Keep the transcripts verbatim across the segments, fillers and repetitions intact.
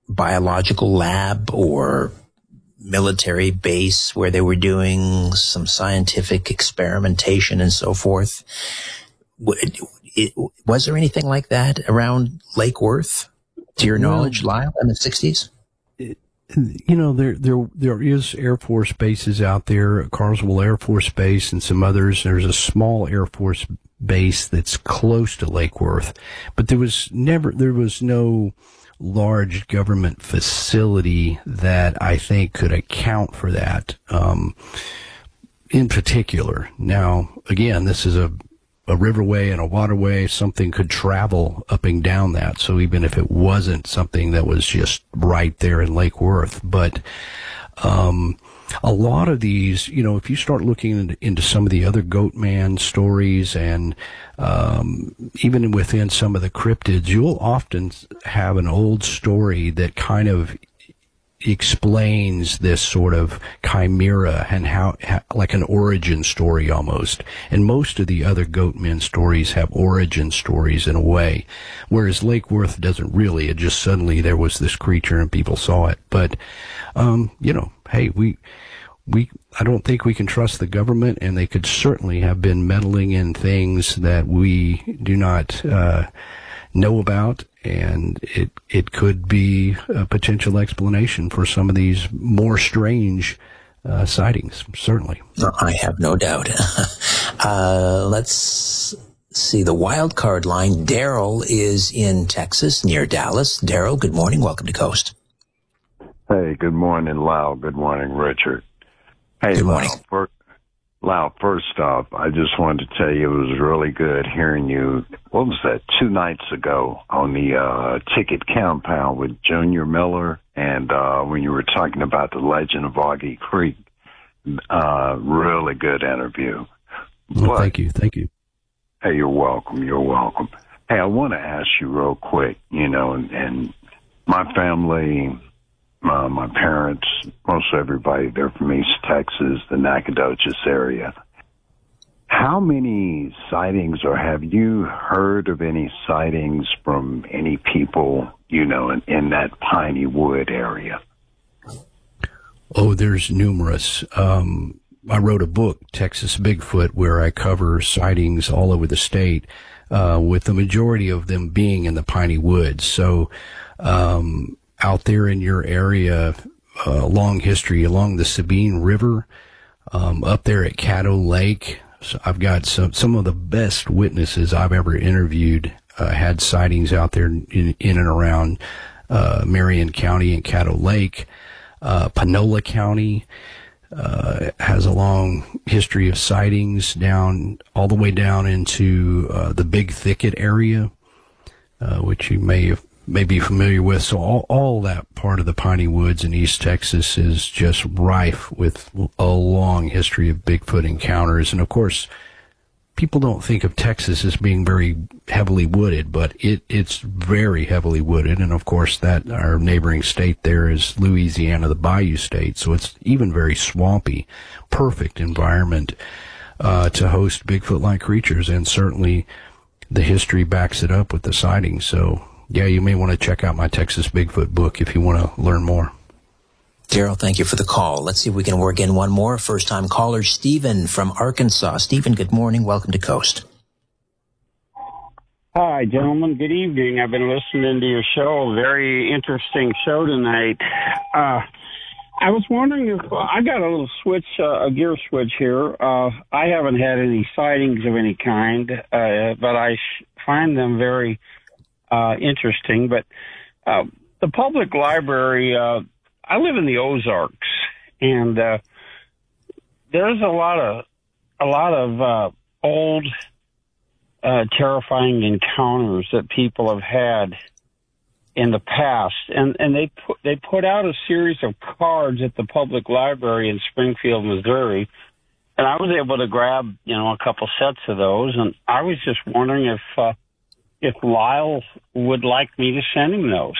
biological lab or military base where they were doing some scientific experimentation and so forth. Was there anything like that around Lake Worth, to your knowledge, Lyle, in the sixties? You know, there there there is Air Force bases out there, Carswell Air Force Base and some others. There's a small Air Force base that's close to Lake Worth, but there was never there was no large government facility that I think could account for that um, in particular. Now, again, this is a a riverway and a waterway. Something could travel up and down that. So even if it wasn't something that was just right there in Lake Worth, but um, a lot of these, you know, if you start looking into, into some of the other Goatman stories and um, even within some of the cryptids, you'll often have an old story that kind of explains this sort of chimera and how, how like an origin story almost. And most of the other Goatmen stories have origin stories in a way, whereas Lake Worth doesn't really. It just suddenly there was this creature and people saw it. But um you know, hey, we we I don't think we can trust the government, and they could certainly have been meddling in things that we do not uh know about, and it it could be a potential explanation for some of these more strange uh, sightings, certainly. I have no doubt. uh, let's see, the wild card line. Daryl is in Texas, near Dallas. Daryl, good morning. Welcome to Coast. Hey, good morning, Lyle. Good morning, Richard. Hey, good morning. Lyle, for, Lyle, first off, I just wanted to tell you it was really good hearing you, what was that, two nights ago on the uh, Ticket Compound with Junior Miller, and uh, when you were talking about the legend of Augie Creek. Uh, really good interview. Well, but, thank you, thank you. Hey, you're welcome, you're welcome. Hey, I want to ask you real quick, you know, and, and my family... Uh, my parents, most everybody, they're from East Texas, the Nacogdoches area. How many sightings, or have you heard of any sightings from any people, you know, in, in that Piney Wood area? Oh, there's numerous. Um, I wrote a book, Texas Bigfoot, where I cover sightings all over the state, uh, with the majority of them being in the Piney Woods. So, um, out there in your area, uh, long history along the Sabine River, um, up there at Caddo Lake. So I've got some, some of the best witnesses I've ever interviewed, uh, had sightings out there in, in and around, uh, Marion County and Caddo Lake. Uh, Panola County, uh, has a long history of sightings down, all the way down into, uh, the Big Thicket area, uh, which you may have, may be familiar with. So all, all that part of the Piney Woods in East Texas is just rife with a long history of Bigfoot encounters. And of course, people don't think of Texas as being very heavily wooded, but it, it's very heavily wooded. And of course, that our neighboring state there is Louisiana, the Bayou State. So it's even very swampy, perfect environment, uh, to host Bigfoot-like creatures. And certainly the history backs it up with the sightings. So yeah, you may want to check out my Texas Bigfoot book if you want to learn more. Daryl, thank you for the call. Let's see if we can work in one more. First-time caller, Stephen from Arkansas. Stephen, good morning. Welcome to Coast. Hi, gentlemen. Good evening. I've been listening to your show. Very interesting show tonight. Uh, I was wondering if uh, I got a little switch, uh, a gear switch here. Uh, I haven't had any sightings of any kind, uh, but I sh- find them very Uh, interesting, but uh, the public library, uh, I live in the Ozarks, and uh, there's a lot of a lot of uh, old, uh, terrifying encounters that people have had in the past, and and they put they put out a series of cards at the public library in Springfield, Missouri, and I was able to grab you know a couple sets of those, and I was just wondering if. Uh, If Lyle would like me to send him those.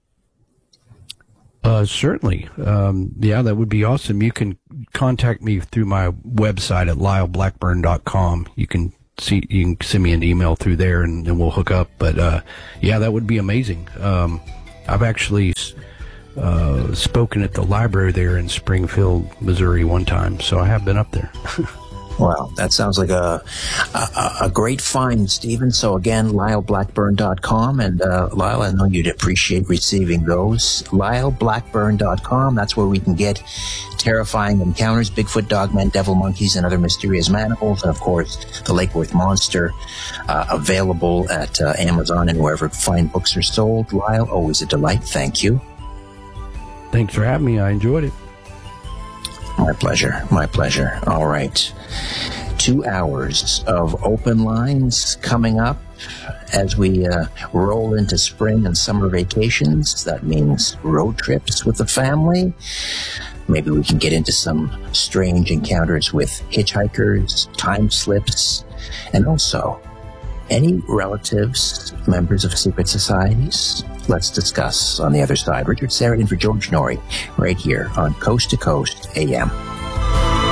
Uh, certainly. Um, yeah, that would be awesome. You can contact me through my website at lyle blackburn dot com. You can see, you can send me an email through there and then we'll hook up. But, uh, yeah, that would be amazing. Um, I've actually uh, spoken at the library there in Springfield, Missouri one time, so I have been up there. Wow, that sounds like a, a a great find, Stephen. So again, Lyle Blackburn dot com, and uh, Lyle, I know you'd appreciate receiving those. Lyle Blackburn dot com, that's where we can get terrifying encounters, Bigfoot, Dogmen, devil monkeys, and other mysterious manacles, and of course, the Lake Worth Monster, uh, available at uh, Amazon and wherever fine books are sold. Lyle, always a delight. Thank you. Thanks for having me. I enjoyed it. My pleasure. My pleasure. All right. Two hours of open lines coming up as we uh, roll into spring and summer vacations. That means road trips with the family. Maybe we can get into some strange encounters with hitchhikers, time slips, and also any relatives, members of secret societies. Let's discuss on the other side. Richard Serra in for George Norrie, right here on Coast to Coast A M.